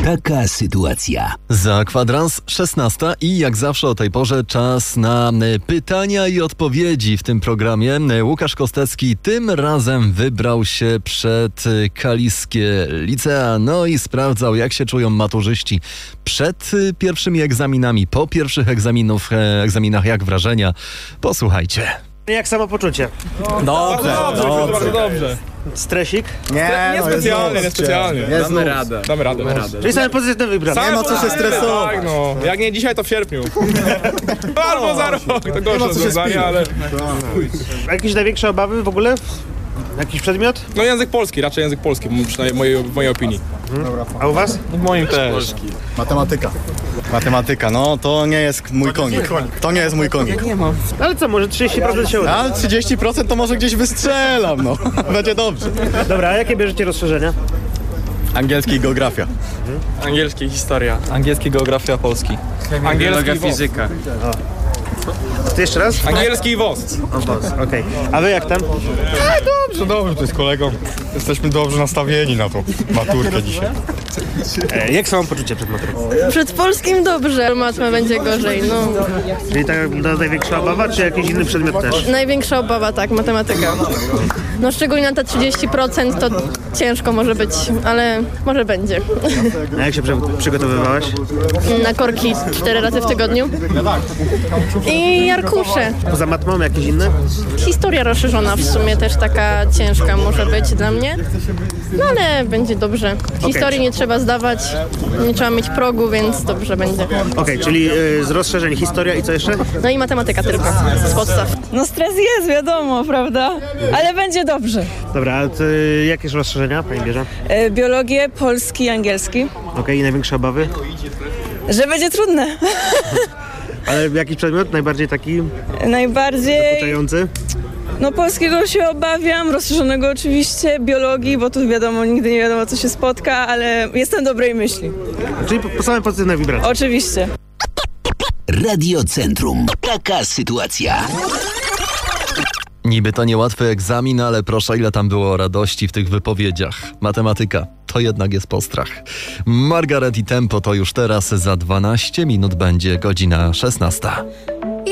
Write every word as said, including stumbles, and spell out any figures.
Taka sytuacja. Za kwadrans szesnasta i jak zawsze o tej porze czas na pytania i odpowiedzi w tym programie. Łukasz Kostecki tym razem wybrał się przed kaliskie licea, no i sprawdzał, jak się czują maturzyści przed pierwszymi egzaminami, po pierwszych egzaminów, egzaminach, jak wrażenia. Posłuchajcie. Jak samopoczucie? Dobrze, dobrze, bardzo dobrze. Stresik? Nie, nie no specjalnie, nie specjalnie. Jest Damy radę. Damy radę. Damy radę. Czyli same pozytywne wybrane. Nie ma co się stresować. Tak, no. Jak nie dzisiaj, to w sierpniu. Albo za rok, to gorsze rozwiązanie, ale... A jakieś największe obawy w ogóle? Jakiś przedmiot? No język polski, raczej język polski, przynajmniej w mojej, w mojej opinii. Hmm. A u was? W moim też. Matematyka. Matematyka, no to nie jest mój konik. To nie jest mój konik. Ale co, może trzydzieści procent się uda? Ale trzydzieści procent to może gdzieś wystrzelam, no. Będzie dobrze. Dobra, a jakie bierzecie rozszerzenia? Angielski i geografia. Angielski, historia. Angielski, geografia, polski. Angielski i fizyka. A ty jeszcze raz? Angielski i W O S. O, boss, okej. Okay. A wy jak tam? Dobrze, dobrze, to jest kolegą. Jesteśmy dobrze nastawieni na tą maturkę dzisiaj. E, jak samopoczucie przed maturą? Przed polskim dobrze, matma będzie gorzej, no. Czyli ta największa obawa, czy jakiś inny przedmiot też? Największa obawa, tak, matematyka. No szczególnie na te trzydzieści procent to ciężko może być, ale może będzie. A jak się przy- przygotowywałaś? Na korki cztery razy w tygodniu. I arkusze. Poza matmą jakieś inne? Historia rozszerzona w sumie też taka ciężka może być dla mnie. No ale będzie dobrze. Historii nie trzeba zdawać, nie trzeba mieć progu, więc dobrze będzie. Okej, okay, czyli y, z rozszerzeń historia i co jeszcze? No i matematyka tylko, z podstaw. No stres jest, wiadomo, prawda? Ale będzie dobrze. Dobra, a ty, jakie rozszerzenia pani bierze? E, biologię, polski i angielski. Okej, okay, i największe obawy? Że będzie trudne. Ale jakiś przedmiot najbardziej taki Najbardziej... dokuczający? No polskiego się obawiam, rozszerzonego oczywiście, biologii, bo tu wiadomo, nigdy nie wiadomo co się spotka, ale jestem dobrej myśli. Czyli po, po same pozytywne wibracje? Oczywiście. Radio Centrum. Taka sytuacja. Niby to niełatwy egzamin, ale proszę, ile tam było radości w tych wypowiedziach. Matematyka to jednak jest postrach. Margaret i Tempo to już teraz, za dwanaście minut będzie godzina szesnasta.